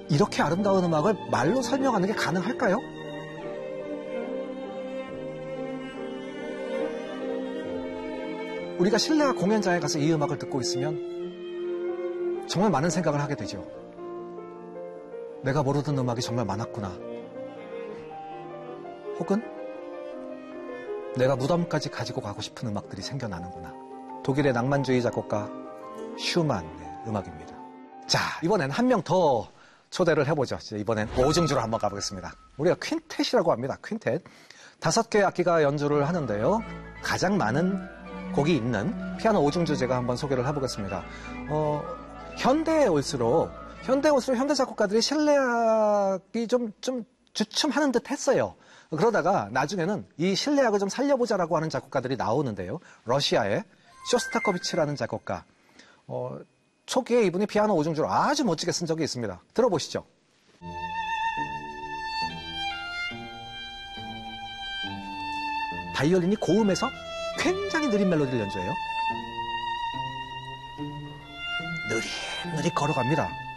이렇게 아름다운 음악을 말로 설명하는 게 가능할까요? 우리가 실내악 공연장에 가서 이 음악을 듣고 있으면 정말 많은 생각을 하게 되죠. 내가 모르던 음악이 정말 많았구나. 혹은 내가 무덤까지 가지고 가고 싶은 음악들이 생겨나는구나. 독일의 낭만주의 작곡가 슈만의 음악입니다. 자, 이번엔 한 명 더 초대를 해보죠. 이번엔 오중주로 한번 가보겠습니다. 우리가 퀸텟이라고 합니다. 퀸텟. 5개의 악기가 연주를 하는데요. 가장 많은 곡이 있는 피아노 오중주 제가 한번 소개를 해보겠습니다. 현대에 올수록 현대 작곡가들이 실내악이 좀 주춤하는 듯 했어요. 그러다가 나중에는 이 실내악을 좀 살려보자라고 하는 작곡가들이 나오는데요. 러시아의 쇼스타코비치라는 작곡가. 초기에 이분이 피아노 오중주를 아주 멋지게 쓴 적이 있습니다. 들어보시죠. 바이올린이 고음에서 굉장히 느린 멜로디를 연주해요. 느릿느릿 걸어갑니다.